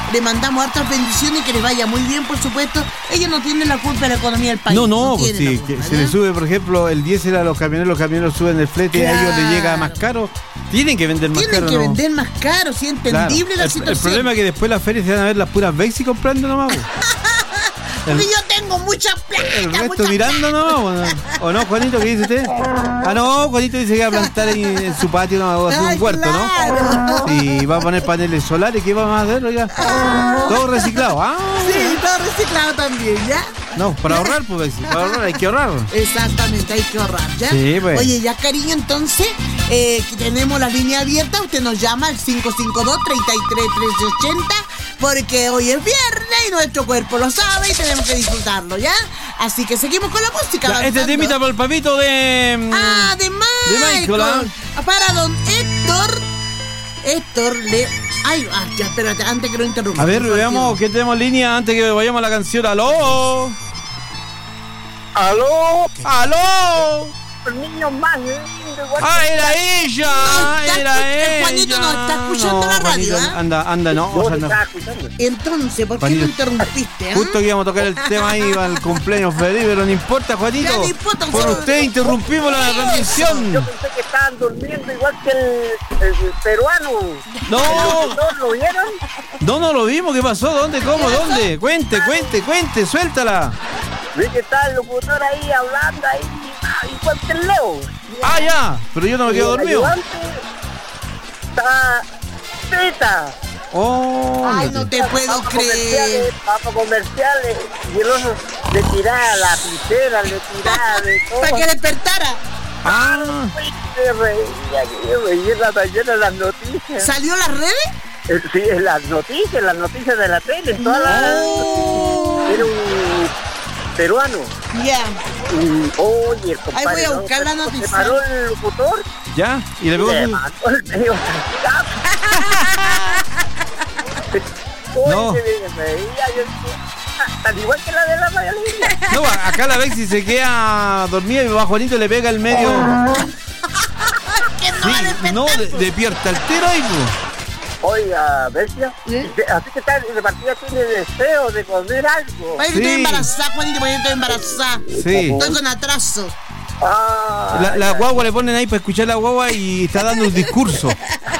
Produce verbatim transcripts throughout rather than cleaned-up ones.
le mandamos hartas bendiciones y que les vaya muy bien, por supuesto. Ellos no tienen la culpa de la economía del país. No, no, no pues sí, culpa, que ¿ya? se le sube, por ejemplo, el diésel a los camioneros, los camioneros suben el flete, Claro. a ellos les llega más caro. Tienen que vender más Tienen caro, que ¿no? vender más caro, sí, entendible Claro. la el, situación. el problema es que después las ferias se van a ver las puras Bexy comprando nomás. pues. Porque yo tengo mucha plata. El resto mucha mirando nomás. ¿O no? ¿O no, Juanito? ¿Qué dice usted? Ah, no, Juanito dice que va a plantar ahí en su patio, no, va a hacer Ay, un huerto, claro. ¿no? Sí, va a poner paneles solares, ¿qué vamos a hacer, oiga? Todo reciclado, ¿ah? Sí, todo reciclado también, ¿ya? No, para ahorrar, pues, Bexy, para ahorrar, hay que ahorrar. Exactamente, hay que ahorrar, ¿ya? Sí, pues. Oye, ya, cariño, entonces, eh, que tenemos la línea abierta. Usted nos llama al cinco cinco dos, tres tres, uno tres ocho cero, porque hoy es viernes y nuestro cuerpo lo sabe y tenemos que disfrutarlo, ¿ya? Así que seguimos con la música. Ya, este avanzando. temita para el papito de... Ah, de Michael. Michael, ¿ah? Para don Héctor. Héctor le... Ay, ah, ya, espérate, antes que lo interrumpa. A ver, por veamos favor. qué tenemos en línea antes que vayamos a la canción. ¡Aló! ¡Aló! ¡Aló! El niño más lindo, igual ¡Ah, que- era ella! No, está ¡Era escu- ella! el Juanito no está escuchando la radio, Juanito, ¿eh? Anda, anda, no. Yo o sea, te no. estaba escuchando. Entonces, ¿por qué Juanito, lo interrumpiste? ah? Justo que íbamos a tocar el tema ahí para el cumpleaños feliz, pero no importa, Juanito. Ya no importa, Por solo- usted interrumpimos la Yo transmisión. pensé que estaban durmiendo igual que el, el, el peruano. No, ¿El locutor lo vieron? no, no lo vimos. ¿Qué pasó? ¿Dónde? ¿Cómo? ¿Dónde? Cuente, cuente, cuente, suéltala. Vi que está el locutor ahí hablando ahí, ah, igual que el Leo. Ah, ya, pero yo no me Y quedo el dormido. ayudante está teta. Oh, Ay, no te puedo Papas creer. comerciales, papas comerciales. Y el otro le tiraba la lapicera, le tiraba de todo. Para que despertara. ah, Uy, se reía, que yo veía en la mañana las noticias. ¿Salió a las redes? Eh, Sí, en las noticias, las noticias de la tele, en todas las... Era un peruano. Ya. Y, oye, el compadre... Ahí voy a ¿no? buscar la Se noticia. paró el locutor ya, y le y pegó le su... mandó el medio Oye, No. que me veía, yo decía, tan igual que la de la María Lidia. No, acá la Bexy se queda dormida y va Juanito le pega el medio. Que no Sí, va a despertar. no, de- despierta el tiro ahí, po. Oiga, bestia, ¿Eh? así que está, de partida tiene deseo de comer algo. Oye, que Sí. estoy embarazada, Juanito, porque yo estoy embarazada. Sí. Estoy con atraso. Ah, La, la ya. guagua le ponen ahí para escuchar la guagua y está dando un discurso.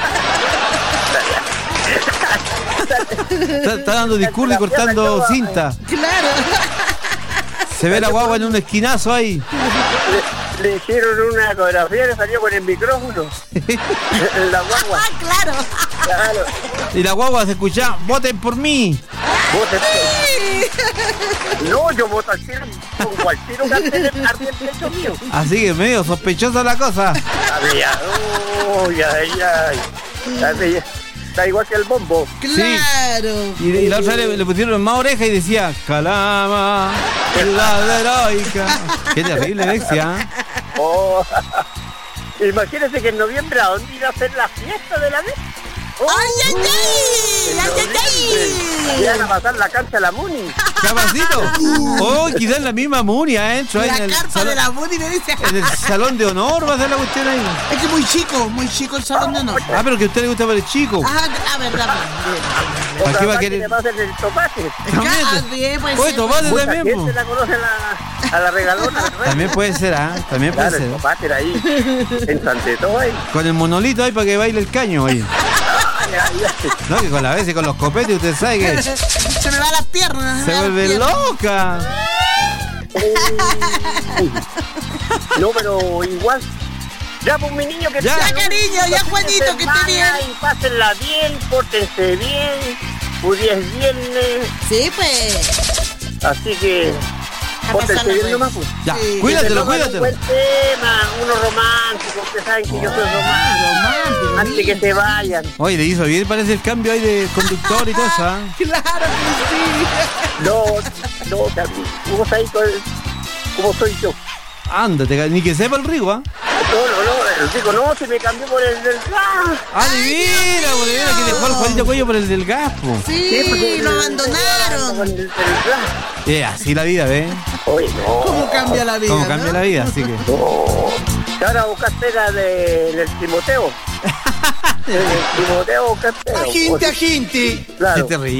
Está, está dando discurso y cortando cinta. Claro. Se ve la guagua en un esquinazo ahí. Le, le hicieron una ecografía, le salió con el micrófono. La guagua, Ah, claro. claro. Y la guagua se escucha, voten por mí. Vote por- No, yo voto al tiro con cualquier cartel arde el pecho mío. Así que medio sospechosa la cosa. A ver, ya, oh, ya, ya, ya, ya. Está igual que el bombo. Claro. Y, y la otra le, le pusieron más oreja y decía, Calama, la heroica. Qué terrible, Bexia. Oh. Imagínense que en noviembre, ¿a dónde iba a ser la fiesta de la vez? Oh, ¡Ay, ay, ay! ¡Ay, ay, ay! iban a pasar la cancha a la Muni. Capacito. Oh, quizás en la misma Muria, ¿eh? Ahí La en el carpa salón- de la Budi me dice. En el salón de honor va a ser la cuestión ahí. Es que muy chico, muy chico el salón de honor. Ah, pero que a usted le gusta para el chico. Ah, a ver, dame. ¿Para qué va a Otra querer? que va a ser el topaje. También. Ah, bien, pues Oye, sí, tomate Mucha también, gente po. la conoce a la, a la regalona. del rey. También puede ser, ¿ah? También puede Claro, el ser. topaje era ahí, en Santetó ahí. Con el monolito ahí para que baile el caño ahí. Ay, ay, ay. No, que con la vez y con los copetes usted sabe que Se me van las piernas. se me van las vuelve piernas. loca. No, pero igual. Ya, pues mi niño que Ya. sea, Ya, cariño, ya, Juanito, que esté bien. Y pásenla bien, pórtense bien. Hoy día es viernes, Sí, pues. así que A pórtense pasarla bien bien. nomás, pues. Ya, Sí. cuídatelo, Un cuídatelo. buen tema, uno romántico, ustedes saben que yo soy romántico. Romántico, Antes que mira. se vayan. Oye, le hizo bien, parece el cambio ahí de conductor y todo eso, ¿ah? Claro que No, no, también. Vos sabés cómo soy yo. Ándate, ni que sepa el Rigo, ¿ah? No, no, no, el chico no, se me cambió por el del gas. Ah, divina, por de veras que dejó al Juanito Cuello por el del gas, po. sí. pues, Sí, el- lo Con abandonaron. el del gas. Eh, así la vida, ¿ves? Oye, no. ¿Cómo cambia la vida? Cómo ¿no? cambia la vida, así que... No. Y ahora buscaste la de, del Timoteo. El Timoteo buscaste. Agente, agente. Claro. Sí te reí.